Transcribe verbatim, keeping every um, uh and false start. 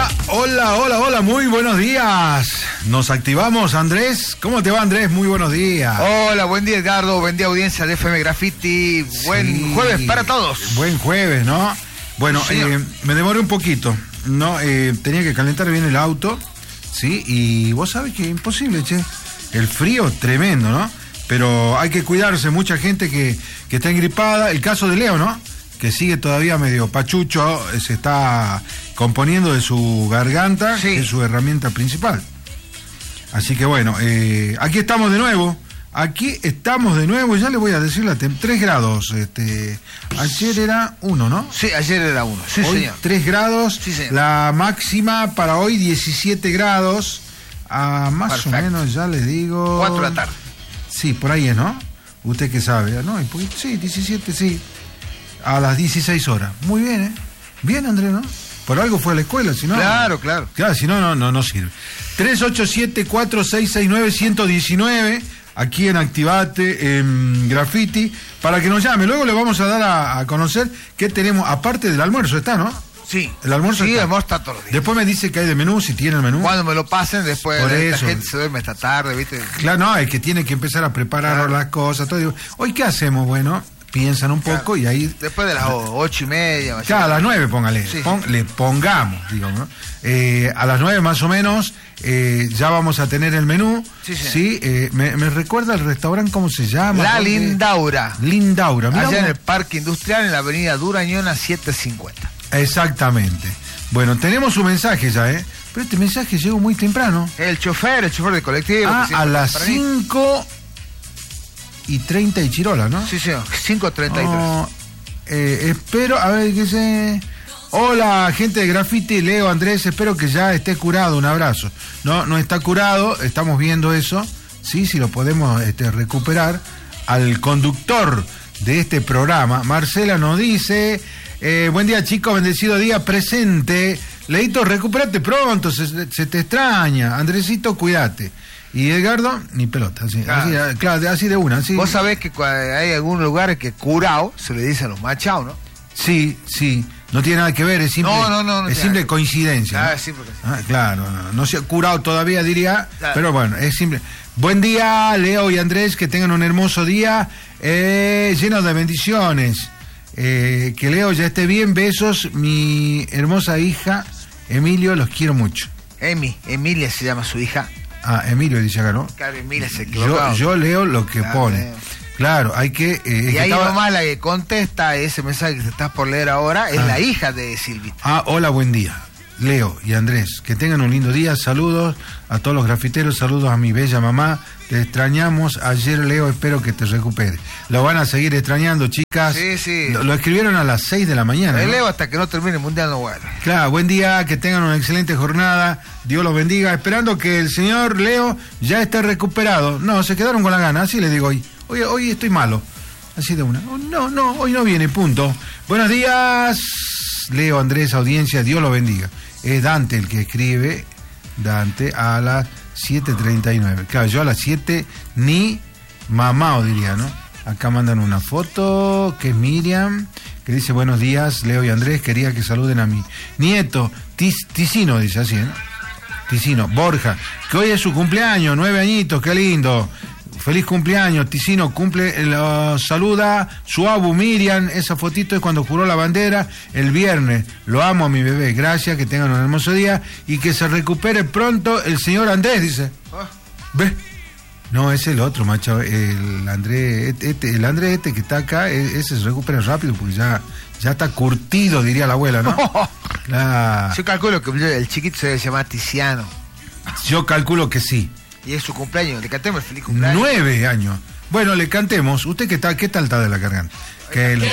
Hola, hola, hola, hola, muy buenos días. Nos activamos, Andrés. ¿Cómo te va, Andrés? Muy buenos días. Hola, buen día, Edgardo. Buen día, audiencia de F M Graffiti. Buen sí. jueves para todos. Buen jueves, ¿no? Bueno, sí, eh, me demoré un poquito. No, eh, tenía que calentar bien el auto, ¿sí? Y vos sabés que es imposible, che. El frío tremendo, ¿no? Pero hay que cuidarse. Mucha gente que, que está engripada. El caso de Leo, ¿no? Que sigue todavía medio pachucho, se está componiendo de su garganta, sí. que es su herramienta principal. Así que bueno, eh, aquí estamos de nuevo, aquí estamos de nuevo, ya le voy a decir la tem- tres grados, este, ayer era uno, ¿no? Sí, ayer era uno, sí, hoy señor. tres grados, sí, señor. La máxima para hoy diecisiete grados, ah, más Perfecto. o menos ya le digo... cuatro de la tarde. Sí, por ahí es, ¿no? Usted que sabe, ¿no? Sí, diecisiete, sí. A las dieciséis horas. Muy bien, ¿eh? Bien, Andrés, ¿no? Por algo fue a la escuela, si no... Claro, claro. Claro, si no, no, no, no sirve. tres ocho siete, cuatro seis seis nueve, uno uno nueve, aquí en Activate, en Graffiti, para que nos llame. Luego le vamos a dar a, a conocer qué tenemos, aparte del almuerzo, ¿está, no? Sí. El almuerzo sí, está. el almuerzo está todos los días. Después me dice que hay de menú, si tiene el menú. Cuando me lo pasen, después Por la eso. gente se duerme esta tarde, ¿viste? Claro, no, es que tiene que empezar a preparar claro. las cosas, todo. Digo, ¿hoy qué hacemos? Bueno... piensan un poco claro. y ahí... Después de las ocho y media... Claro, a las nueve póngale, sí, pon, sí. le pongamos, digamos, ¿no? Eh, a las nueve más o menos eh, ya vamos a tener el menú, sí, sí. ¿sí? Eh, me, me recuerda el restaurante, ¿cómo se llama? La Lindaura. Lindaura. Allá vos. en el Parque Industrial, en la avenida Durañona setecientos cincuenta. Exactamente. Bueno, tenemos un mensaje ya, ¿eh? Pero este mensaje llegó muy temprano. El chofer, el chofer del colectivo. Ah, a las cinco... y treinta y Chirola, ¿no? Sí, señor, cinco treinta y tres. Oh, eh, espero, a ver qué sé. Hola, gente de Graffiti, Leo, Andrés, espero que ya esté curado, un abrazo. No, no está curado, estamos viendo eso, sí, si lo podemos este, recuperar. Al conductor de este programa, Marcela nos dice, eh, buen día chicos, bendecido día, presente. Leito, recupérate pronto, se, se te extraña. Andresito, cuídate. Y Edgardo, ni pelota, así, claro. Así, claro, así de una. Así. Vos sabés que hay algunos lugares que curao se le dice a los machados, ¿no? Sí, sí, no tiene nada que ver, es simple, no, no, no, no es simple coincidencia. Ah, ¿no? Sí, porque sí. Ah, claro, no, no se ha curado todavía, diría, claro. Pero bueno, es simple. Buen día, Leo y Andrés, que tengan un hermoso día, eh, lleno de bendiciones. Eh, que Leo ya esté bien, besos, mi hermosa hija, Emilio, los quiero mucho. Emi, Emilia se llama su hija. Ah, Emilio dice acá, ¿no? Claro, Emilia se equivocó. Yo, yo leo lo que claro, pone. Eh. Claro, hay que... Eh, y ahí estaba... nomás la que contesta ese mensaje que te estás por leer ahora es ah. la hija de Silvita. Ah, hola, buen día. Leo y Andrés, que tengan un lindo día. Saludos a todos los grafiteros, saludos a mi bella mamá. Te extrañamos. Ayer, Leo, espero que te recupere. Lo van a seguir extrañando, chicas. Sí, sí. Lo, lo escribieron a las seis de la mañana. El ¿no? Leo hasta que no termine el mundial no vuelve. Claro, buen día, que tengan una excelente jornada. Dios los bendiga. Esperando que el señor Leo ya esté recuperado. No, se quedaron con la gana, así le digo hoy. Hoy, hoy estoy malo. Así de una. Oh, no, no, hoy no viene, punto. Buenos días, Leo, Andrés, audiencia, Dios los bendiga. Es Dante el que escribe, Dante, a las siete treinta y nueve. Claro, yo a las siete ni mamao diría, ¿no? Acá mandan una foto, que es Miriam, que dice, buenos días, Leo y Andrés, quería que saluden a mi nieto, Tis, Ticino, dice así, ¿no? Ticino, Borja, que hoy es su cumpleaños, nueve añitos, qué lindo. Feliz cumpleaños, Ticino, cumple, lo saluda su abu Miriam, esa fotito es cuando juró la bandera el viernes. Lo amo a mi bebé, gracias, que tengan un hermoso día y que se recupere pronto el señor Andrés, dice. ¿Ve? No, es el otro, macho, el Andrés, este, el Andrés este que está acá, ese se recupera rápido porque ya, ya está curtido, diría la abuela, ¿no? La... Yo calculo que el chiquito se debe llamar Tiziano. Yo calculo que sí. Y es su cumpleaños, le cantemos el feliz cumpleaños. Nueve años. Bueno, le cantemos. ¿Usted qué tal, qué tal está de la garganta? Que el...